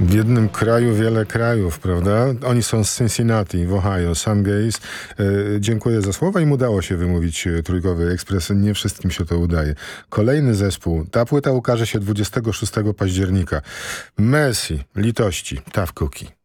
W jednym kraju wiele krajów, prawda? Oni są z Cincinnati w Ohio, Sun Gaze. Dziękuję za słowa. Im udało się wymówić trójkowy ekspres. Nie wszystkim się to udaje. Kolejny zespół. Ta płyta ukaże się 26 października. Mercy, litości, Tough Cookie.